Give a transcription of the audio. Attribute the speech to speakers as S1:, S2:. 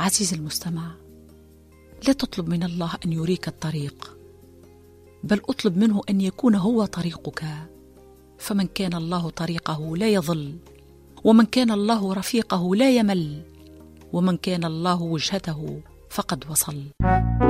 S1: عزيزي المستمع، لا تطلب من الله أن يريك الطريق، بل أطلب منه أن يكون هو طريقك. فمن كان الله طريقه لا يضل، ومن كان الله رفيقه لا يمل، ومن كان الله وجهته فقد وصل.